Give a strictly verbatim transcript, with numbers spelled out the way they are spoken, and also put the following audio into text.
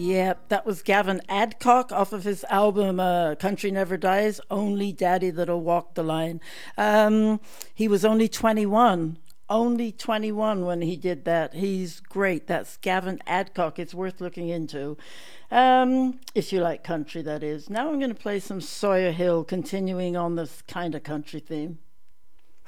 Yep, that was Gavin Adcock off of his album uh, Country Never Dies, Only Daddy That'll Walk the Line. Um, he was only twenty-one. Only twenty-one when he did that. He's great. That's Gavin Adcock. It's worth looking into. Um, if you like country, that is. Now I'm going to play some Sawyer Hill, continuing on this kind of country theme.